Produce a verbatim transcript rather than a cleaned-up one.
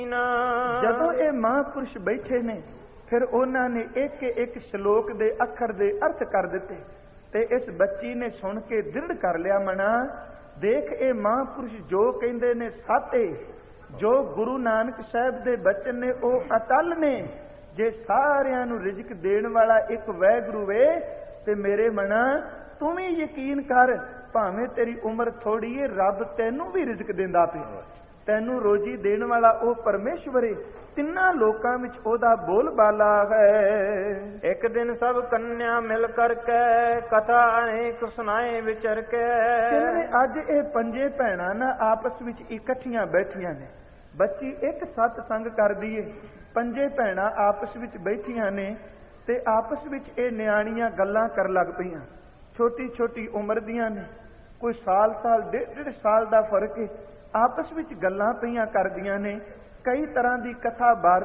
ਜਦੋਂ ਇਹ ਮਹਾਂਪੁਰਸ਼ ਬੈਠੇ ਨੇ ਫਿਰ ਉਹਨਾਂ ਨੇ ਇੱਕ ਇੱਕ ਸ਼ਲੋਕ ਦੇ ਅੱਖਰ ਦੇ ਅਰਥ ਕਰ ਦਿੱਤੇ ਤੇ ਇਸ ਬੱਚੀ ਨੇ ਸੁਣ ਕੇ ਦ੍ਰਿੜ ਕਰ ਲਿਆ ਮਨਾ, ਦੇਖ ਇਹ ਮਹਾਂਪੁਰਸ਼ ਜੋ ਕਹਿੰਦੇ ਨੇ ਸਾਤੇ, ਜੋ ਗੁਰੂ ਨਾਨਕ ਸਾਹਿਬ ਦੇ ਬਚਨ ਨੇ ਉਹ ਅਟਲ ਨੇ। ਜੇ ਸਾਰਿਆਂ ਨੂੰ ਰਿਜ਼ਕ ਦੇਣ ਵਾਲਾ ਇੱਕ ਵਾਹਿਗੁਰੂ ਵੇ ਤੇ ਮੇਰੇ ਮਨਾ ਤੂੰ ਵੀ ਯਕੀਨ ਕਰ, ਭਾਵੇਂ ਤੇਰੀ ਉਮਰ ਥੋੜੀ ਏ ਰੱਬ ਤੈਨੂੰ ਵੀ ਰਿਜ਼ਕ ਦਿੰਦਾ ਪਿਆ, ਤੈਨੂੰ ਰੋਜੀ ਦੇਣ ਵਾਲਾ ਉਹ ਪਰਮੇਸ਼ਵਰ ਏ। ਤਿੰਨਾਂ ਲੋਕਾਂ ਵਿੱਚ ਉਹਦਾ ਬੋਲ ਬਾਲਾ ਹੈ। ਇੱਕ ਦਿਨ ਸਭ ਕੰਨਿਆ ਮਿਲ ਕਰਕੇ ਕਥਾ ਅਨੇਕ ਸੁਣਾਏ ਵਿਚਰ ਕੇ। ਕਿਵੇਂ ਅੱਜ ਇਹ ਪੰਜੇ ਭੈਣਾਂ ਨਾ ਆਪਸ ਵਿੱਚ ਇਕੱਠੀਆਂ ਬੈਠੀਆਂ ਨੇ, ਬੱਚੀ ਇੱਕ ਸਤਸੰਗ ਕਰਦੀ ਏ, ਪੰਜੇ ਭੈਣਾਂ ਆਪਸ ਵਿੱਚ ਬੈਠੀਆਂ ਨੇ ਤੇ ਆਪਸ ਵਿੱਚ ਇਹ ਨਿਆਣੀਆਂ ਗੱਲਾਂ ਕਰਨ ਲੱਗ ਪਈਆਂ। ਛੋਟੀ ਛੋਟੀ ਉਮਰ ਦੀਆਂ ਨੇ, ਕੋਈ ਸਾਲ ਸਾਲ ਡੇਢ ਡੇਢ ਸਾਲ ਦਾ ਫਰਕ ਏ, ਆਪਸ ਵਿੱਚ ਗੱਲਾਂ ਪਈਆਂ ਕਰਦੀਆਂ ਨੇ, ਕਈ ਤਰ੍ਹਾਂ ਦੀ ਕਥਾ ਬਾਰ